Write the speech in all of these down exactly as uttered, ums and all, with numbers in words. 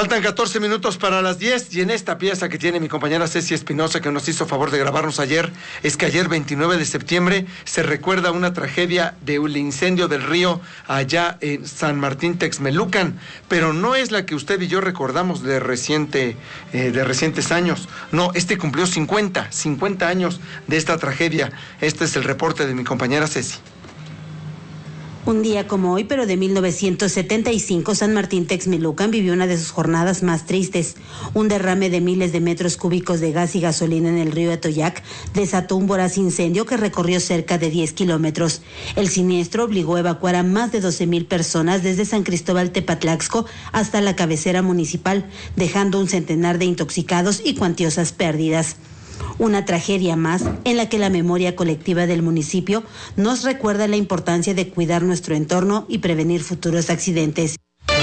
Faltan catorce minutos para las diez y en esta pieza que tiene mi compañera Ceci Espinosa, que nos hizo favor de grabarnos ayer, es que ayer veintinueve de septiembre se recuerda una tragedia del incendio del río allá en San Martín Texmelucan, pero no es la que usted y yo recordamos de reciente, eh, de recientes años. No, este cumplió cincuenta años de esta tragedia. Este es el reporte de mi compañera Ceci. Un día como hoy, pero de mil novecientos setenta y cinco, San Martín Texmelucan vivió una de sus jornadas más tristes. Un derrame de miles de metros cúbicos de gas y gasolina en el río Atoyac desató un voraz incendio que recorrió cerca de diez kilómetros. El siniestro obligó a evacuar a más de doce mil personas desde San Cristóbal Tepatlaxco hasta la cabecera municipal, dejando un centenar de intoxicados y cuantiosas pérdidas. Una tragedia más en la que la memoria colectiva del municipio nos recuerda la importancia de cuidar nuestro entorno y prevenir futuros accidentes.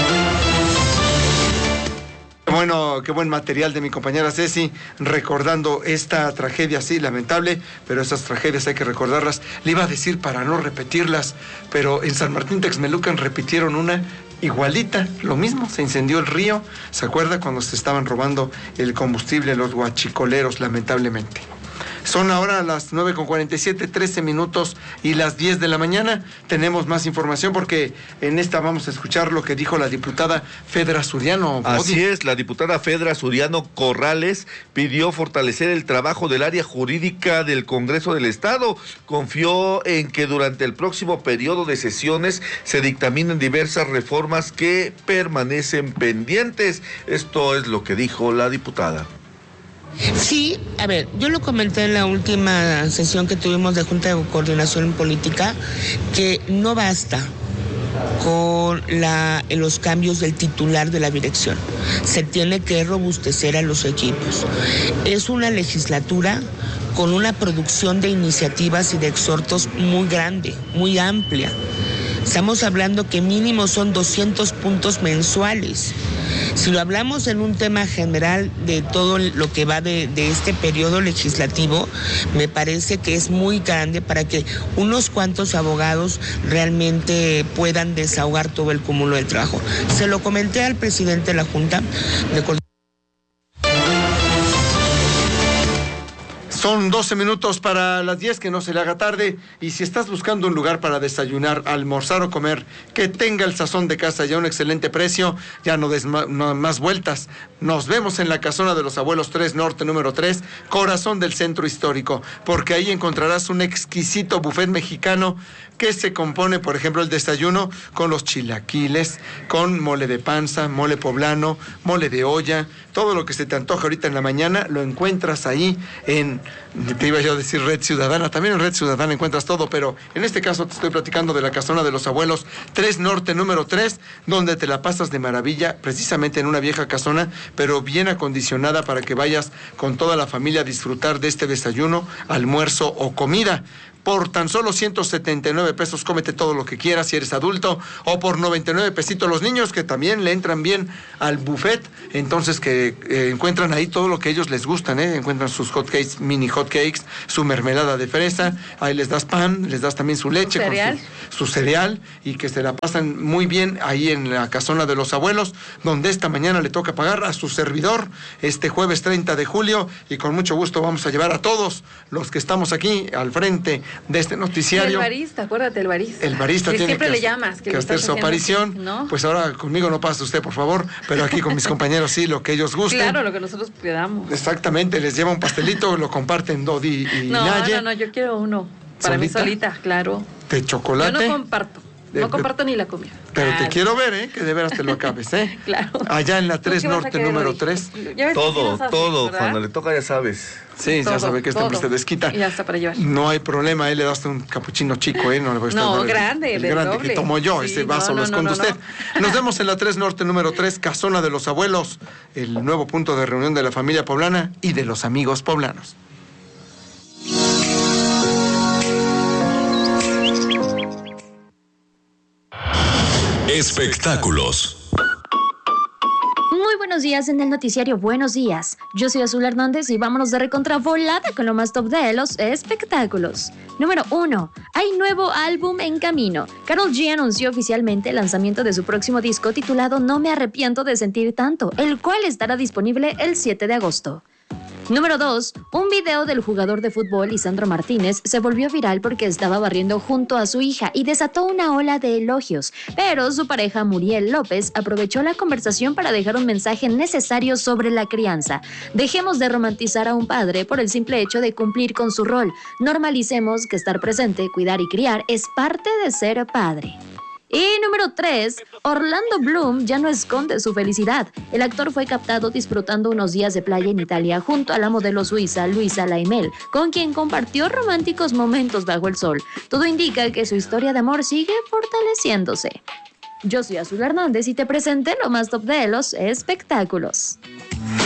Bueno, qué buen material de mi compañera Ceci, recordando esta tragedia así lamentable, pero esas tragedias hay que recordarlas. Le iba a decir para no repetirlas, pero en San Martín Texmelucan repitieron una igualita, lo mismo, se incendió el río. ¿Se acuerda cuando se estaban robando el combustible los guachicoleros, lamentablemente? Son ahora las nueve con cuarenta y siete, trece minutos y las diez de la mañana. Tenemos más información porque en esta vamos a escuchar lo que dijo la diputada Fedra Suriano. Así es, la diputada Fedra Suriano Corrales pidió fortalecer el trabajo del área jurídica del Congreso del Estado. Confió en que durante el próximo periodo de sesiones se dictaminen diversas reformas que permanecen pendientes. Esto es lo que dijo la diputada. Sí, a ver, yo lo comenté en la última sesión que tuvimos de Junta de Coordinación Política, que no basta con la, los cambios del titular de la dirección. Se tiene que robustecer a los equipos. Es una legislatura con una producción de iniciativas y de exhortos muy grande, muy amplia. Estamos hablando que mínimo son doscientos puntos mensuales. Si lo hablamos en un tema general de todo lo que va de, de este periodo legislativo, me parece que es muy grande para que unos cuantos abogados realmente puedan desahogar todo el cúmulo del trabajo. Se lo comenté al presidente de la Junta de Son doce minutos para las diez, que no se le haga tarde. Y si estás buscando un lugar para desayunar, almorzar o comer que tenga el sazón de casa y a un excelente precio, ya no des ma- no, más vueltas. Nos vemos en la Casona de los Abuelos tres Norte número tres, corazón del centro histórico, porque ahí encontrarás un exquisito buffet mexicano que se compone, por ejemplo, el desayuno con los chilaquiles, con mole de panza, mole poblano, mole de olla, todo lo que se te antoja ahorita en la mañana, lo encuentras ahí en, te iba yo a decir Red Ciudadana, también en Red Ciudadana encuentras todo, pero en este caso te estoy platicando de la Casona de los Abuelos tres Norte número tres, donde te la pasas de maravilla, precisamente en una vieja casona, pero bien acondicionada para que vayas con toda la familia a disfrutar de este desayuno, almuerzo o comida. Por tan solo ciento setenta y nueve pesos cómete todo lo que quieras si eres adulto, o por noventa y nueve pesitos los niños, que también le entran bien al buffet, entonces que eh, encuentran ahí todo lo que ellos les gustan, ¿eh? Encuentran sus hotcakes, mini hotcakes, su mermelada de fresa, ahí les das pan, les das también su leche, ¿Su cereal? Con su, su cereal, y que se la pasan muy bien ahí en la Casona de los Abuelos, donde esta mañana le toca pagar a su servidor este jueves treinta de julio, y con mucho gusto vamos a llevar a todos los que estamos aquí al frente de este noticiario. Y el barista, acuérdate, el barista. El barista que tiene siempre que, le llamas, que, que hacer su aparición. Aquí, ¿no? Pues ahora conmigo no pasa usted, por favor, pero aquí con mis compañeros sí, lo que ellos gusten. Claro, lo que nosotros pedamos. Exactamente, les lleva un pastelito, lo comparten Dodi y no, Naye. No, no, yo quiero uno. Para ¿Solita? mí solita, claro. De chocolate. Yo no comparto. No De, comparto ni la comida. Pero claro. Te quiero ver, ¿eh? Que de veras te lo acabes, ¿eh? Claro. Allá en la tres Norte número tres. Todo, sí todo, ¿verdad? Cuando le toca ya sabes. Sí, todo, ya sabe que este hombre se desquita. Y ya está para llevar. No hay problema, ahí le das un capuchino chico, ¿eh? No, le voy a estar no el, grande, el el grande doble. que tomo yo, sí, ese vaso no, lo no, esconde no, usted. No. Nos vemos en la tres Norte número tres, Casona de los Abuelos, el nuevo punto de reunión de la familia poblana y de los amigos poblanos. Espectáculos. Muy buenas buenos días en el noticiario Buenos Días. Yo soy Azul Hernández y vámonos de recontra volada con lo más top de los espectáculos. Número uno. Hay nuevo álbum en camino. Karol G anunció oficialmente el lanzamiento de su próximo disco titulado No me arrepiento de sentir tanto, el cual estará disponible el siete de agosto. Número dos. Un video del jugador de fútbol Lisandro Martínez se volvió viral porque estaba barriendo junto a su hija y desató una ola de elogios, pero su pareja Muriel López aprovechó la conversación para dejar un mensaje necesario sobre la crianza. Dejemos de romantizar a un padre por el simple hecho de cumplir con su rol. Normalicemos que estar presente, cuidar y criar es parte de ser padre. Y número tres, Orlando Bloom ya no esconde su felicidad. El actor fue captado disfrutando unos días de playa en Italia junto a la modelo suiza Luisa Laimel, con quien compartió románticos momentos bajo el sol. Todo indica que su historia de amor sigue fortaleciéndose. Yo soy Azul Hernández y te presenté lo más top de los espectáculos.